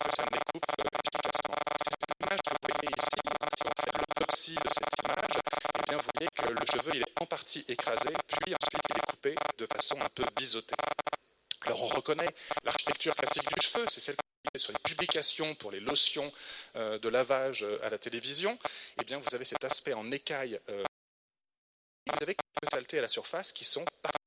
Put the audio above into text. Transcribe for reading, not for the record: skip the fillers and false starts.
que ça ne les coupe efficacement. Cette image que vous voyez ici, si on fait l'autopsie de cette image, eh bien, vous voyez que le cheveu il est en partie écrasé, puis ensuite il est coupé de façon un peu biseautée. Alors on reconnaît l'architecture classique du cheveu, c'est celle sur les publications pour les lotions de lavage à la télévision. Eh bien, vous avez cet aspect en écaille. Vous avez quelques saletés à la surface qui sont